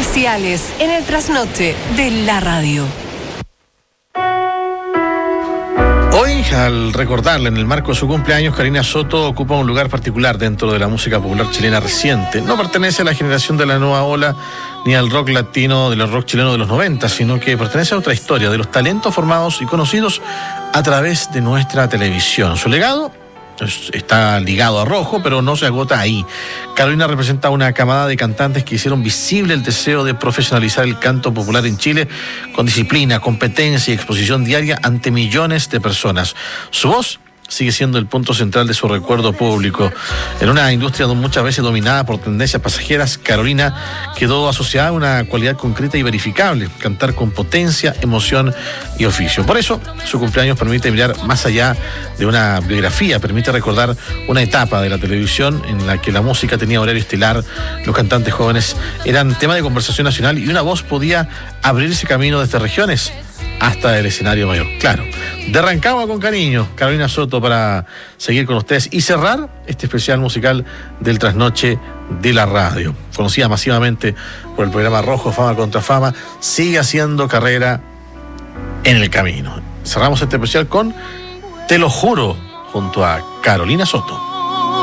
especiales en el trasnoche de la radio. Hoy, al recordarla en el marco de su cumpleaños, Carolina Soto ocupa un lugar particular dentro de la música popular chilena reciente. No pertenece a la generación de la nueva ola ni al rock latino, del rock chileno de los 90, sino que pertenece a otra historia, de los talentos formados y conocidos a través de nuestra televisión. Su legado está ligado a Rojo, pero no se agota ahí. Carolina representa una camada de cantantes que hicieron visible el deseo de profesionalizar el canto popular en Chile con disciplina, competencia y exposición diaria ante millones de personas. Su voz sigue siendo el punto central de su recuerdo público. En una industria muchas veces dominada por tendencias pasajeras, Carolina quedó asociada a una cualidad concreta y verificable: cantar con potencia, emoción y oficio. Por eso, su cumpleaños permite mirar más allá de una biografía, permite recordar una etapa de la televisión en la que la música tenía horario estelar, los cantantes jóvenes eran tema de conversación nacional y una voz podía abrirse camino desde regiones hasta el escenario mayor. Claro, de Rancagua con cariño, Carolina Soto, para seguir con ustedes y cerrar este especial musical del trasnoche de la radio. Conocida masivamente por el programa Rojo, Fama contra Fama, sigue haciendo carrera en el camino. Cerramos este especial con Te lo juro, junto a Carolina Soto.